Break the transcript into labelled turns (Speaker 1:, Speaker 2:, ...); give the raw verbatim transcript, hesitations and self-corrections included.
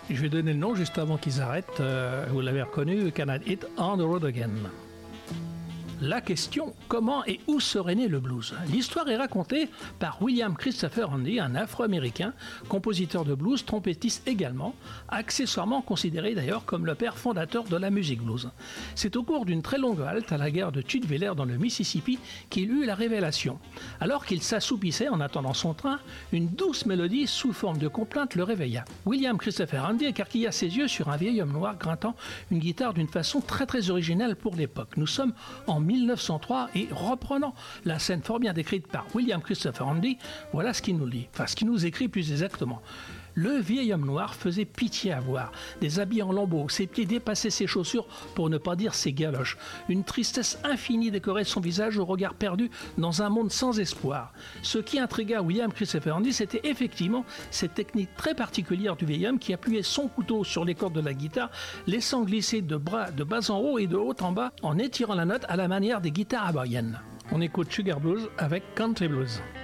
Speaker 1: Je vais donner le nom juste avant qu'ils arrêtent. Euh, vous l'avez reconnu, Can I Hit on the Road Again. La question, comment et où serait né le blues? L'histoire est racontée par William Christopher Handy, un Afro-Américain, compositeur de blues, trompettiste également, accessoirement considéré d'ailleurs comme le père fondateur de la musique blues. C'est au cours d'une très longue halte à la gare de Tudwiller dans le Mississippi qu'il eut la révélation. Alors qu'il s'assoupissait en attendant son train, une douce mélodie sous forme de complainte le réveilla. William Christopher Handy écarquilla ses yeux sur un vieil homme noir grattant une guitare d'une façon très très originale pour l'époque. Nous sommes en mille neuf cent trois et reprenant la scène fort bien décrite par William Christopher Handy, voilà ce qu'il nous dit, enfin ce qu'il nous écrit plus exactement. Le vieil homme noir faisait pitié à voir, des habits en lambeaux, ses pieds dépassaient ses chaussures, pour ne pas dire ses galoches. Une tristesse infinie décorait son visage au regard perdu dans un monde sans espoir. Ce qui intrigua William Christopher Handy, c'était effectivement cette technique très particulière du vieil homme qui appuyait son couteau sur les cordes de la guitare, laissant glisser de bras de bas en haut et de haut en bas en étirant la note à la manière des guitares hawaïennes. On écoute Sugar Blues avec Country Blues.